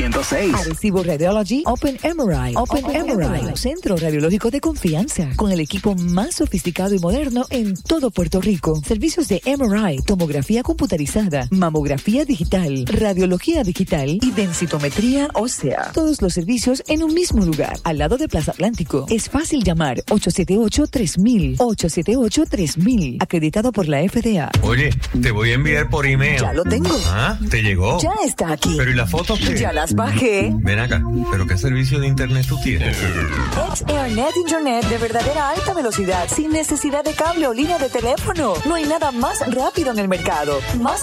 106. Arecibo Radiology Open MRI. Centro radiológico de confianza, con el equipo más sofisticado y moderno en todo Puerto Rico. Servicios de MRI, tomografía computarizada, mamografía digital, radiología digital y densitometría ósea. Todos los servicios en un mismo lugar, al lado de Plaza Atlántico. Es fácil llamar 878-3000. 878-3000. Acreditado por la FDA. Oye, te voy a enviar por email. Ya lo tengo. Ah, ¿te llegó? Ya está aquí. ¿Pero y las fotos qué? Ya las bajé. Ven acá, ¿pero qué servicio de internet tú tienes? XAirNet Internet de verdadera alta velocidad, sin necesidad de cable o línea de teléfono. No hay nada más rápido en el mercado.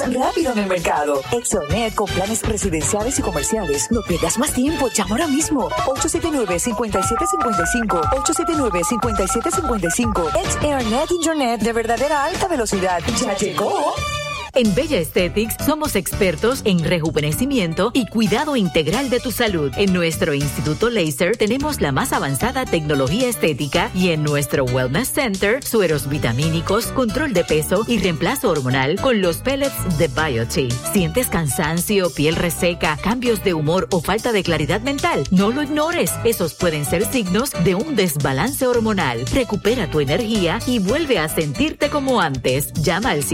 XAirNet con planes residenciales y comerciales. No pierdas más tiempo. Llama ahora mismo. 879-5755. 879-5755. XAirNet Internet de verdadera alta velocidad. ¡Ya llegó! En Bella Aesthetics somos expertos en rejuvenecimiento y cuidado integral de tu salud. En nuestro Instituto Laser tenemos la más avanzada tecnología estética y en nuestro Wellness Center, sueros vitamínicos, control de peso y reemplazo hormonal con los pellets de Biote. ¿Sientes cansancio, piel reseca, cambios de humor o falta de claridad mental? No lo ignores. Esos pueden ser signos de un desbalance hormonal. Recupera tu energía y vuelve a sentirte como antes. Llama al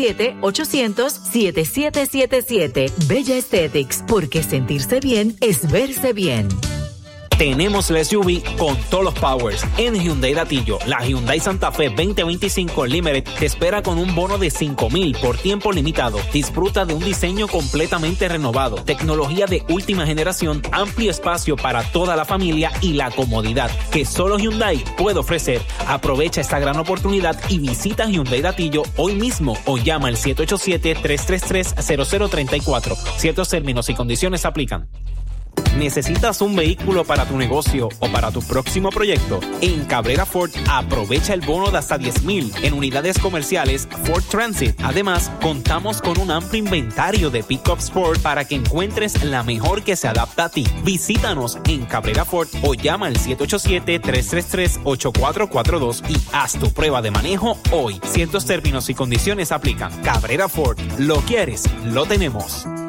787-800-7777. Bella Aesthetics, porque sentirse bien es verse bien. Tenemos la SUV con todos los powers en Hyundai Datillo. La Hyundai Santa Fe 2025 Limited te espera con un bono de $5,000 por tiempo limitado. Disfruta de un diseño completamente renovado, tecnología de última generación, amplio espacio para toda la familia y la comodidad que solo Hyundai puede ofrecer. Aprovecha esta gran oportunidad y visita Hyundai Datillo hoy mismo o llama al 787-333-0034. Ciertos términos y condiciones aplican. ¿Necesitas un vehículo para tu negocio o para tu próximo proyecto? En Cabrera Ford aprovecha el bono de hasta $10,000 en unidades comerciales Ford Transit. Además, contamos con un amplio inventario de Pickup Sport para que encuentres la mejor que se adapta a ti. Visítanos en Cabrera Ford o llama al 787-333-8442 y haz tu prueba de manejo hoy. Ciertos términos y condiciones aplican. Cabrera Ford, lo quieres, lo tenemos.